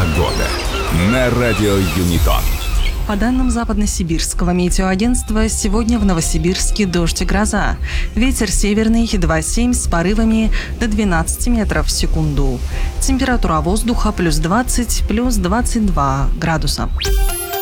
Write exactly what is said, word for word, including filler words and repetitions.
Погода на радио Юнитон. По данным Западно-Сибирского метеоагентства, сегодня в Новосибирске дождь и гроза. Ветер северный два семь с порывами до двенадцати метров в секунду. Температура воздуха плюс двадцать, плюс двадцать два градуса.